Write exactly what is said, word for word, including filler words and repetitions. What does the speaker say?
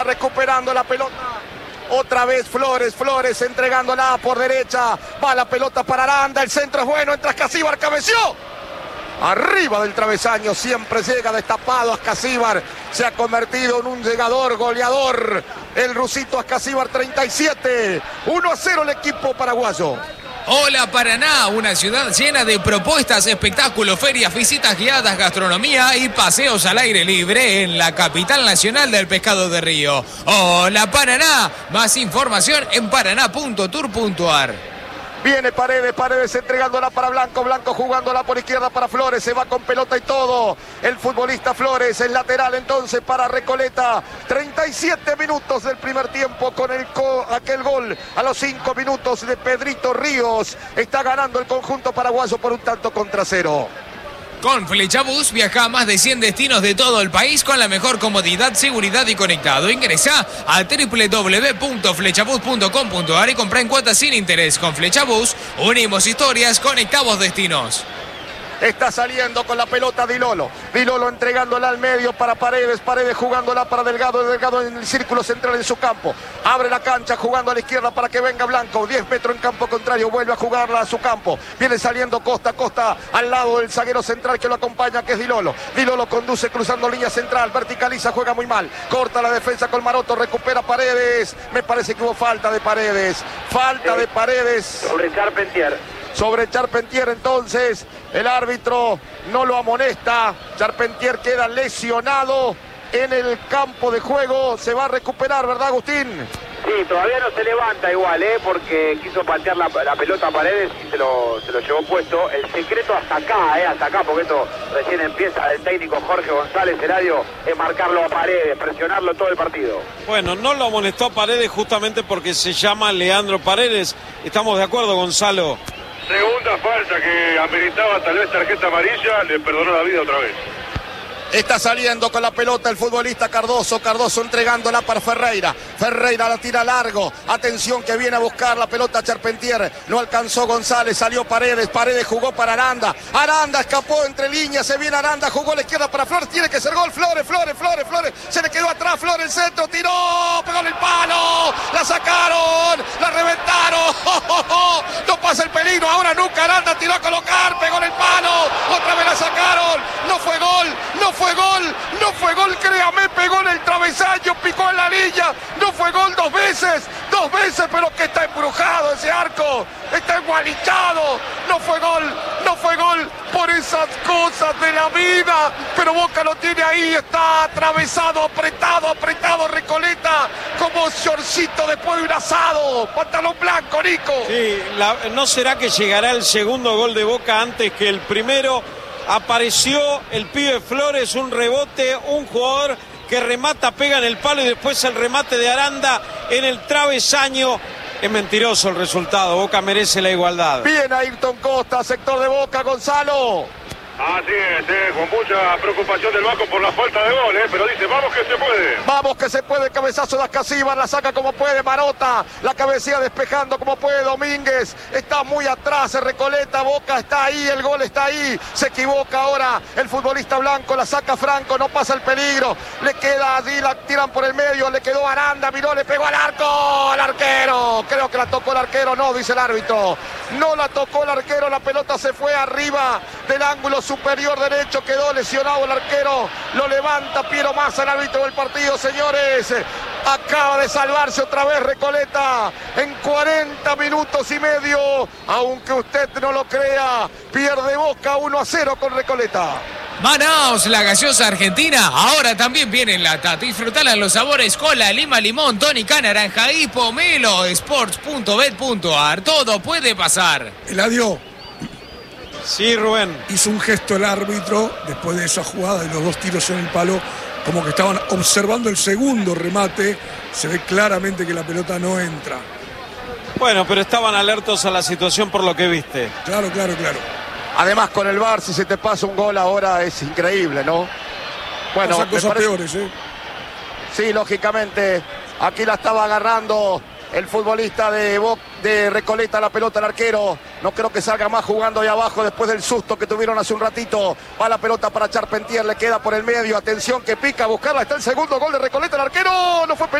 Recuperando la pelota. Otra vez Flores, Flores entregándola por derecha. Va la pelota para Aranda. El centro es bueno. Entra Ascasíbar, cabeció. Arriba del travesaño. Siempre llega destapado Ascasíbar. Se ha convertido en un llegador, goleador. El rusito Ascasíbar, treinta y siete. uno a cero el equipo paraguayo. Hola Paraná, una ciudad llena de propuestas, espectáculos, ferias, visitas guiadas, gastronomía y paseos al aire libre en la capital nacional del pescado de río. Hola Paraná, más información en paraná punto tour punto ar. Viene Paredes, Paredes entregándola para Blanco, Blanco jugándola por izquierda para Flores, se va con pelota y todo. El futbolista Flores, el lateral entonces para Recoleta. treinta y siete minutos del primer tiempo con el co aquel gol a los cinco minutos de Pedrito Ríos. Está ganando el conjunto paraguayo por un tanto contra cero. Con Flechabús viaja a más de cien destinos de todo el país con la mejor comodidad, seguridad y conectado. Ingresa a doble u doble u doble u punto flechabús punto com punto ar y compra en cuotas sin interés. Con Flechabús unimos historias, conectamos destinos. Está saliendo con la pelota Dilolo. Dilolo entregándola al medio para Paredes. Paredes jugándola para Delgado. Delgado en el círculo central en su campo. Abre la cancha jugando a la izquierda para que venga Blanco. diez metros en campo contrario. Vuelve a jugarla a su campo. Viene saliendo Costa. Costa al lado del zaguero central que lo acompaña, que es Dilolo. Dilolo conduce cruzando línea central. Verticaliza, juega muy mal. Corta la defensa con Maroto. Recupera Paredes. Me parece que hubo falta de Paredes. Falta de Paredes. Sobre Charpentier. Sobre Charpentier entonces, el árbitro no lo amonesta. Charpentier queda lesionado en el campo de juego. Se va a recuperar, ¿verdad, Agustín? Sí, todavía no se levanta igual, ¿eh? Porque quiso patear la, la pelota a Paredes y se lo, se lo llevó puesto. El secreto hasta acá, ¿eh? Hasta acá, porque esto recién empieza. El técnico Jorge González Eladio es marcarlo a Paredes, presionarlo todo el partido. Bueno, no lo amonestó a Paredes justamente porque se llama Leandro Paredes. ¿Estamos de acuerdo, Gonzalo? Segunda falta que ameritaba tal vez tarjeta amarilla, le perdonó la vida otra vez. Está saliendo con la pelota el futbolista Cardoso. Cardoso entregándola para Ferreira. Ferreira la tira largo. Atención que viene a buscar la pelota Charpentier. No alcanzó González. Salió Paredes. Paredes jugó para Aranda. Aranda escapó entre líneas. Se viene Aranda. Jugó a la izquierda para Flores. Tiene que ser gol. Flores, Flores, Flores, Flores. Se le quedó atrás. Flores, el centro. Tiró. Pegó en el palo. La sacaron. La reventaron. No pasa el peligro. Ahora nunca Aranda tiró a colocar. Pegó en el palo. Otra vez la sacaron. No fue gol. No fue gol, no fue gol, créame, pegó en el travesaño, picó en la línea, no fue gol dos veces, dos veces, pero que está embrujado ese arco, está engualichado, no fue gol, no fue gol por esas cosas de la vida, pero Boca lo tiene ahí, está atravesado, apretado, apretado Recoleta, como shortcito después de un asado, pantalón blanco, Nico. Sí, la, ¿no será que llegará el segundo gol de Boca antes que el primero? Apareció el pibe Flores, un rebote, un jugador que remata, pega en el palo y después el remate de Aranda en el travesaño. Es mentiroso el resultado, Boca merece la igualdad. Bien Ayrton Costa, sector de Boca, Gonzalo. Así es, eh, con mucha preocupación del Vasco por la falta de gol, eh, pero dice, vamos que se puede. Vamos que se puede, cabezazo de Ascasíbar, la saca como puede Marota, la cabecea despejando como puede Domínguez, está muy atrás Recoleta, Boca está ahí, el gol está ahí, se equivoca ahora el futbolista Blanco, la saca Franco, no pasa el peligro, le queda allí, la tiran por el medio, le quedó Aranda, miró, le pegó al arco, al arquero, creo que la tocó el arquero, no, dice el árbitro, no la tocó el arquero, la pelota se fue arriba del ángulo superior derecho, quedó lesionado el arquero, lo levanta Piero Massa, el árbitro del partido, señores, acaba de salvarse otra vez Recoleta en cuarenta minutos y medio, aunque usted no lo crea, pierde Boca uno a cero con Recoleta. Manaos, la gaseosa argentina, ahora también viene en lata. Disfrutala en los sabores cola, lima, limón, tónica, naranja y pomelo. sports punto bet punto ar, todo puede pasar. Eladio. Sí, Rubén. Hizo un gesto el árbitro después de esa jugada de los dos tiros en el palo, como que estaban observando el segundo remate. Se ve claramente que la pelota no entra. Bueno, pero estaban alertos a la situación por lo que viste. Claro, claro, claro. Además con el V A R, si se te pasa un gol ahora es increíble, ¿no? Bueno, pasan cosas parece... peores, ¿eh? Sí, lógicamente, aquí la estaba agarrando el futbolista de, Bo... de Recoleta, la pelota al arquero. No creo que salga más jugando ahí abajo después del susto que tuvieron hace un ratito. Va la pelota para Charpentier, le queda por el medio. Atención que pica a buscarla. Está el segundo gol de Recoleta, el arquero. No fue penal.